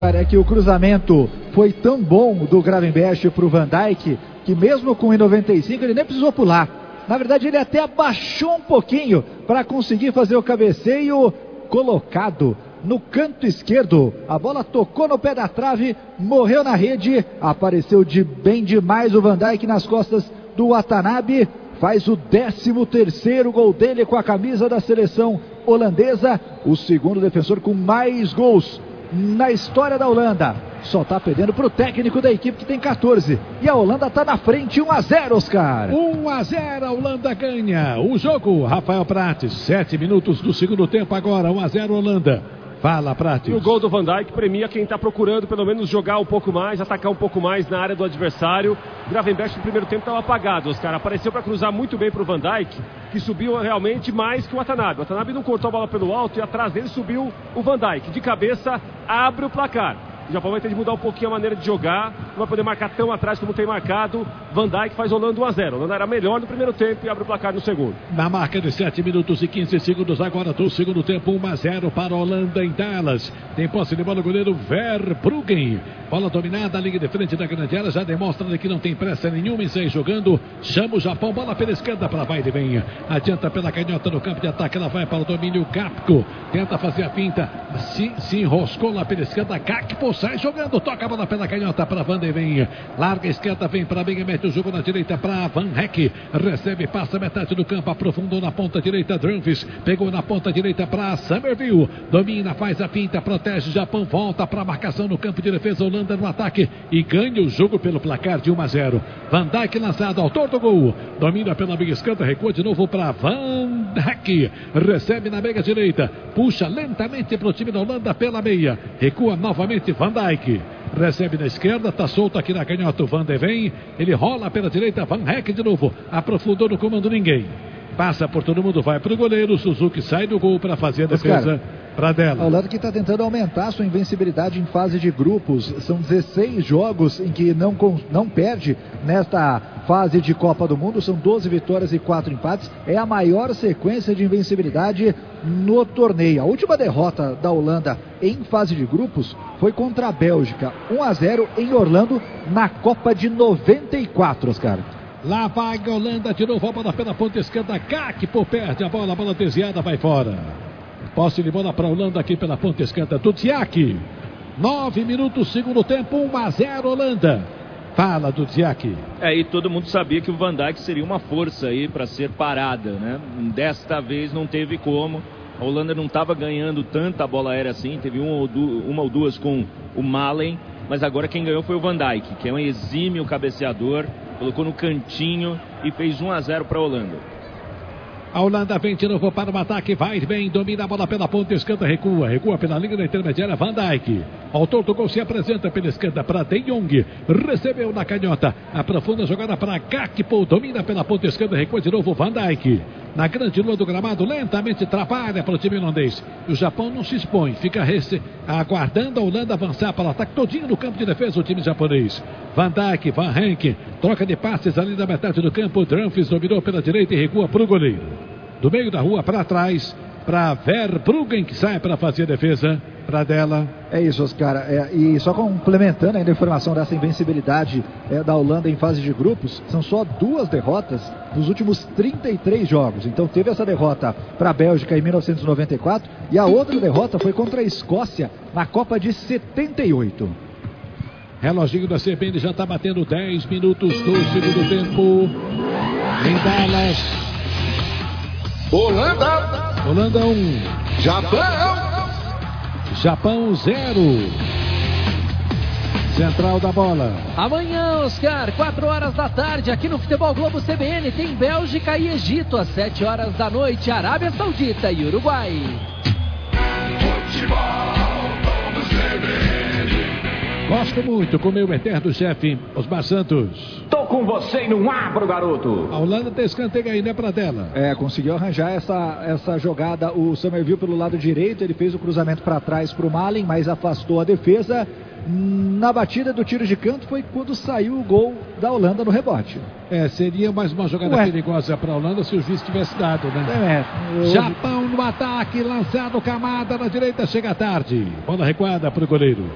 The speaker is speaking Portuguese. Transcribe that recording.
É que o cruzamento foi tão bom do Gravenberch para o Van Dijk, que mesmo com 1,95 ele nem precisou pular. Na verdade ele até abaixou um pouquinho para conseguir fazer o cabeceio colocado no canto esquerdo. A bola tocou no pé da trave, morreu na rede, apareceu bem demais o Van Dijk nas costas do Watanabe. Faz o 13º gol dele com a camisa da seleção holandesa, o segundo defensor com mais gols na história da Holanda. Só está perdendo para o técnico da equipe, que tem 14. E a Holanda está na frente, 1-0, Oscar. 1-0, a Holanda ganha o jogo. Rafael Prates, 7 minutos do segundo tempo agora, 1-0 Holanda. Fala, Prates. E o gol do Van Dijk premia quem está procurando pelo menos jogar um pouco mais, atacar um pouco mais na área do adversário. O Gravenberch no primeiro tempo estava apagado, Oscar. Apareceu para cruzar muito bem para o Van Dijk, que subiu realmente mais que o Watanabe. O Watanabe não cortou a bola pelo alto e atrás dele subiu o Van Dijk. De cabeça, abre o placar. O Japão vai ter de mudar um pouquinho a maneira de jogar, não vai poder marcar tão atrás como tem marcado. Van Dijk faz Holanda 1-0. Holanda era melhor no primeiro tempo e abre o placar no segundo. Na marca de 7 minutos e 15 segundos agora do segundo tempo, 1-0 para a Holanda em Dallas. Tem posse de bola o goleiro Verbruggen. Bola dominada, a linha de frente da grande área, já demonstra que não tem pressa nenhuma em sair jogando. Chama o Japão, bola pela esquerda para vai e vem. Adianta pela canhota no campo de ataque, ela vai para o domínio. Gakpo tenta fazer a finta, se enroscou lá pela esquerda. Gakpo sai jogando, toca a bola pela canhota para Van de Ven. Larga a esquerda, vem para bem, mete o jogo na direita para Van Heck. Recebe, passa metade do campo, aprofundou na ponta direita. Drumfis pegou na ponta direita para Summerville. Domina, faz a finta, protege. Japão volta para a marcação no campo de defesa. Holanda no ataque e ganha o jogo pelo placar de 1-0. Van Dijk lançado, autor do gol. Domina pela meia esquerda, recua de novo para Van Dijk. Recebe na meia direita, puxa lentamente para o time da Holanda pela meia. Recua novamente Van Dijk. Recebe na esquerda, está solto aqui na canhota o Van de Ven. Ele rola pela direita, Van Heck de novo. Aprofundou no comando ninguém. Passa por todo mundo, vai para o goleiro. Suzuki sai do gol para fazer a defesa para dela. A Holanda que está tentando aumentar sua invencibilidade em fase de grupos. São 16 jogos em que não perde nesta fase de Copa do Mundo. São 12 vitórias e 4 empates. É a maior sequência de invencibilidade no torneio. A última derrota da Holanda em fase de grupos foi contra a Bélgica, 1-0 em Orlando, na Copa de 94, Oscar. Lá vai a Holanda de novo, a bola pela ponta esquerda. Gakpo perde a bola desviada, vai fora. Posse de bola para a Holanda aqui pela ponta esquerda do Dziak. 9 minutos, segundo tempo, 1-0 Holanda. Fala do Dziak. E todo mundo sabia que o Van Dijk seria uma força aí para ser parada, né? Desta vez não teve como. A Holanda não estava ganhando tanta bola aérea assim, teve uma ou duas com o Malen, mas agora quem ganhou foi o Van Dijk, que é um exímio cabeceador, colocou no cantinho e fez 1-0 para a Holanda. A Holanda vem de novo para o ataque, vai bem, domina a bola pela ponta esquerda, recua pela linha da intermediária, Van Dijk. Autor do gol se apresenta pela esquerda para De Jong, recebeu na canhota, aprofunda a jogada para Gakpo, domina pela ponta esquerda, recua de novo Van Dijk. Na grande lua do gramado, lentamente trabalha para o time holandês. E o Japão não se expõe, fica aguardando a Holanda avançar para o ataque todinho no campo de defesa, o time japonês. Van Dijk, Van Henk, troca de passes ali da metade do campo. Drumfis dominou pela direita e recua para o goleiro. Do meio da rua para trás, para Verbruggen, que sai para fazer a defesa para dela. É isso, Oscar. E só complementando ainda a informação dessa invencibilidade da Holanda em fase de grupos, são só 2 derrotas nos últimos 33 jogos. Então teve essa derrota para a Bélgica em 1994 e a outra derrota foi contra a Escócia na Copa de 78. Reloginho da CBN já está batendo 10 minutos do segundo tempo. Em Dallas. Holanda 1. Japão 0. Central da bola. Amanhã, Oscar, 4 horas da tarde, aqui no Futebol Globo CBN, tem Bélgica e Egito. Às 7 horas da noite, Arábia Saudita e Uruguai. Gosto muito com meu eterno chefe, Osmar Santos. Tô com você e não abro, garoto. A Holanda tem escanteio aí, né, pra dela. Conseguiu arranjar essa jogada. O Summerville pelo lado direito, ele fez o cruzamento para trás pro Malen, mas afastou a defesa. Na batida do tiro de canto foi quando saiu o gol da Holanda no rebote. Seria mais uma jogada perigosa para a Holanda se o juiz tivesse dado, né? Japão no ataque, lançado, Camada na direita, chega tarde. Bola recuada para o goleiro.